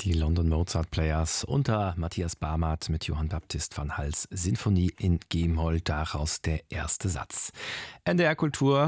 Die London Mozart Players unter Matthias Barmert mit Johann Baptist van Hals Sinfonie in G-Moll, daraus der erste Satz. NDR Kultur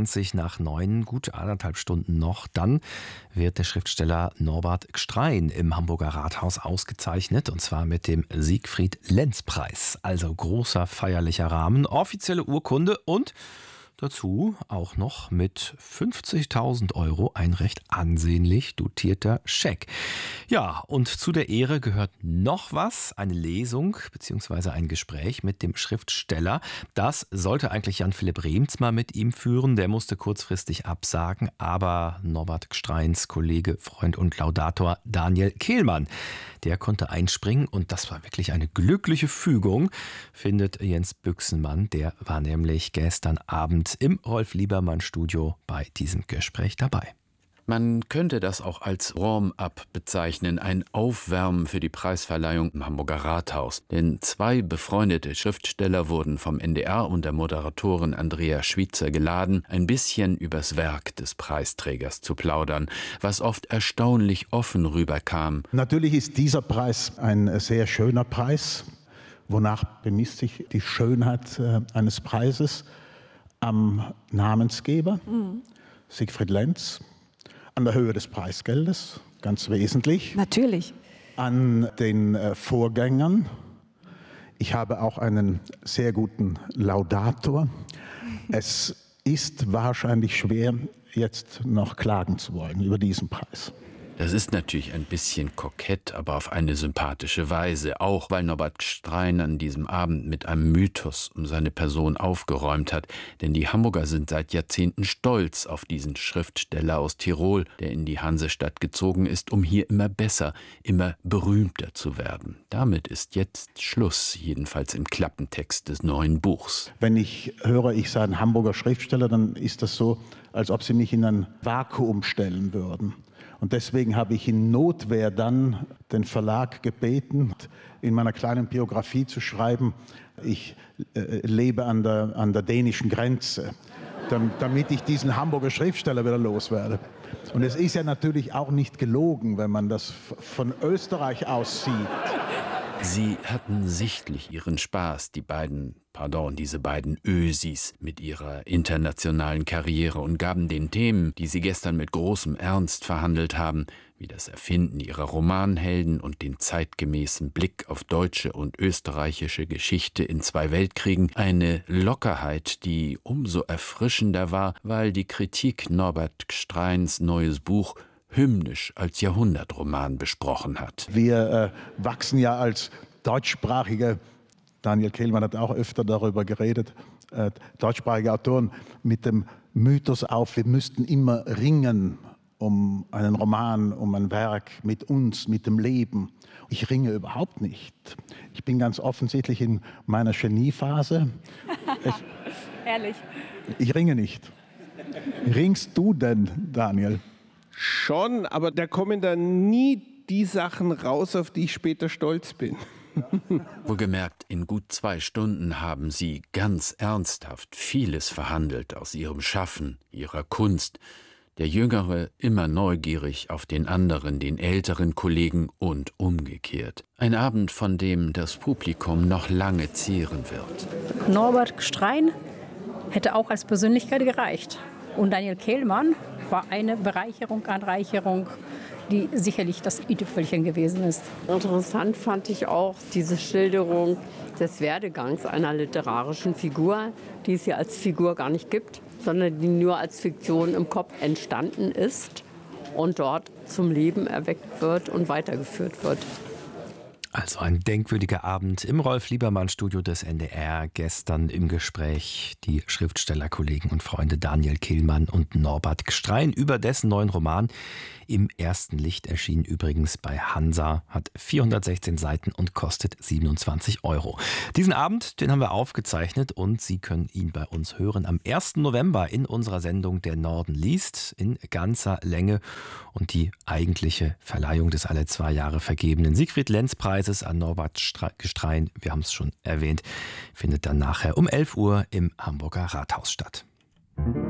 20:09, gut 1,5 Stunden noch. Dann wird der Schriftsteller Norbert Gstrein im Hamburger Rathaus ausgezeichnet, und zwar mit dem Siegfried-Lenz-Preis. Also großer feierlicher Rahmen, offizielle Urkunde und dazu auch noch mit 50.000 € ein recht ansehnlich dotierter Scheck. Ja, und zu der Ehre gehört noch was, eine Lesung bzw. ein Gespräch mit dem Schriftsteller. Das sollte eigentlich Jan-Philipp Remzma mit ihm führen, der musste kurzfristig absagen, aber Norbert Gstreins Kollege, Freund und Laudator Daniel Kehlmann, der konnte einspringen, und das war wirklich eine glückliche Fügung, findet Jens Büchsenmann. Der war nämlich gestern Abend im Rolf-Liebermann-Studio bei diesem Gespräch dabei. Man könnte das auch als Warm-up bezeichnen, ein Aufwärmen für die Preisverleihung im Hamburger Rathaus. Denn 2 befreundete Schriftsteller wurden vom NDR und der Moderatorin Andrea Schwitzer geladen, ein bisschen übers Werk des Preisträgers zu plaudern, was oft erstaunlich offen rüberkam. Natürlich ist dieser Preis ein sehr schöner Preis. Wonach bemisst sich die Schönheit eines Preises? Am Namensgeber, Siegfried Lenz, an der Höhe des Preisgeldes, ganz wesentlich. Natürlich. An den Vorgängern. Ich habe auch einen sehr guten Laudator. Es ist wahrscheinlich schwer, jetzt noch klagen zu wollen über diesen Preis. Das ist natürlich ein bisschen kokett, aber auf eine sympathische Weise. Auch weil Norbert Gstrein an diesem Abend mit einem Mythos um seine Person aufgeräumt hat. Denn die Hamburger sind seit Jahrzehnten stolz auf diesen Schriftsteller aus Tirol, der in die Hansestadt gezogen ist, um hier immer besser, immer berühmter zu werden. Damit ist jetzt Schluss, jedenfalls im Klappentext des neuen Buchs. Wenn ich höre, ich sei ein Hamburger Schriftsteller, dann ist das so, als ob sie mich in ein Vakuum stellen würden. Und deswegen habe ich in Notwehr dann den Verlag gebeten, in meiner kleinen Biografie zu schreiben, ich lebe an der dänischen Grenze, damit ich diesen Hamburger Schriftsteller wieder loswerde. Und es ist ja natürlich auch nicht gelogen, wenn man das von Österreich aus sieht. Sie hatten sichtlich ihren Spaß, diese beiden Ösis mit ihrer internationalen Karriere, und gaben den Themen, die sie gestern mit großem Ernst verhandelt haben, wie das Erfinden ihrer Romanhelden und den zeitgemäßen Blick auf deutsche und österreichische Geschichte in 2 Weltkriegen, eine Lockerheit, die umso erfrischender war, weil die Kritik Norbert Gstreins neues Buch hymnisch als Jahrhundertroman besprochen hat. Wir wachsen ja als deutschsprachige, Daniel Kehlmann hat auch öfter darüber geredet, deutschsprachige Autoren mit dem Mythos auf, wir müssten immer ringen um einen Roman, um ein Werk mit uns, mit dem Leben. Ich ringe überhaupt nicht. Ich bin ganz offensichtlich in meiner Geniephase. Ehrlich? Ich ringe nicht. Ringst du denn, Daniel? Schon, aber da kommen dann nie die Sachen raus, auf die ich später stolz bin. Wohlgemerkt, in gut 2 Stunden haben sie ganz ernsthaft vieles verhandelt aus ihrem Schaffen, ihrer Kunst. Der Jüngere immer neugierig auf den anderen, den älteren Kollegen, und umgekehrt. Ein Abend, von dem das Publikum noch lange zehren wird. Norbert Gstrein hätte auch als Persönlichkeit gereicht. Und Daniel Kehlmann war eine Bereicherung, Anreicherung, die sicherlich das i-Tüpfelchen gewesen ist. Interessant fand ich auch diese Schilderung des Werdegangs einer literarischen Figur, die es ja als Figur gar nicht gibt, sondern die nur als Fiktion im Kopf entstanden ist und dort zum Leben erweckt wird und weitergeführt wird. Also ein denkwürdiger Abend im Rolf-Liebermann-Studio des NDR. Gestern im Gespräch die Schriftstellerkollegen und Freunde Daniel Kehlmann und Norbert Gstrein über dessen neuen Roman. Im ersten Licht erschienen übrigens bei Hansa, hat 416 Seiten und kostet 27 €. Diesen Abend, den haben wir aufgezeichnet, und Sie können ihn bei uns hören am 1. November in unserer Sendung Der Norden liest in ganzer Länge. Und die eigentliche Verleihung des alle 2 Jahre vergebenen Siegfried-Lenz-Preises an Norbert Gstrein, wir haben es schon erwähnt, findet dann nachher um 11 Uhr im Hamburger Rathaus statt.